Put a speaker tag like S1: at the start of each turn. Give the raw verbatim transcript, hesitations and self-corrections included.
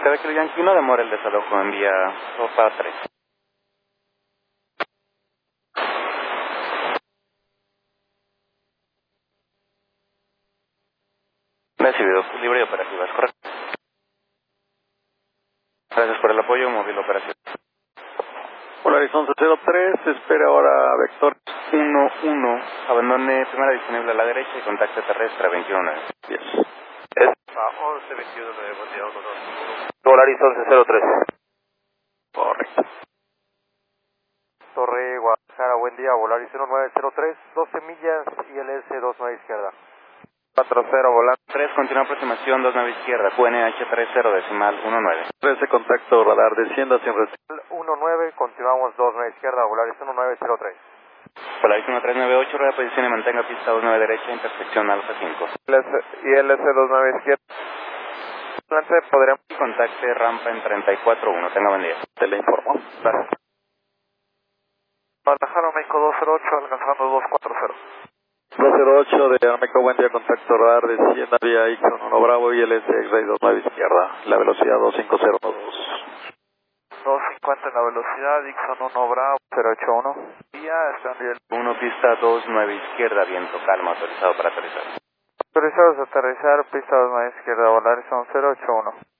S1: Quebec Yankee, no demora el desalojo, envía Sopa tres. Recibido, libre y operativa, es correcto. Gracias por el apoyo, móvil operativo.
S2: Horizonte cero tres, espera ahora Vector
S1: uno uno, abandone primera disponible a la derecha y contacte terrestre veintiuno.
S2: diez.
S3: Es once veintiuno nueve, buen día, uno dos.
S2: Volaris once cero tres.
S3: Correcto. Torre Guadalajara, buen día, Volaris uno nueve cero tres, doce millas y el S dos nueve izquierda.
S1: cuatro cero, volante tres, continúa aproximación dos nueve izquierda, Q N H tres cero, decimal uno nueve.
S2: trece, contacto radar, descienda sin restricción.
S3: uno nueve, continuamos dos nueve izquierda, Volaris uno nueve cero tres.
S1: Volaris uno tres nueve ocho, rueda de posición y mantenga pista dos nueve derecha, intersección Alfa cinco.
S3: Y el S dos nueve izquierda.
S1: Podremos contacte rampa en treinta y cuatro uno, tenga buen día.
S2: Te le informo.
S3: Gracias. Guadalajara, México dos cero ocho, alcanzando dos cuatro cero.
S2: dos cero ocho de Ameco, buen día, contacto radar, descienda vía Ixon uno Bravo y el S X dos nueve izquierda, la velocidad dos cinco cero dos.
S3: dos cincuenta en la velocidad, Dixon uno Bravo, cero ocho uno. Ya está en nivel
S1: uno, pista dos nueve izquierda, viento calma, autorizado para aterrizar.
S3: autorizados a aterrizar, pista dos nueve izquierda, Volaris cero ocho uno.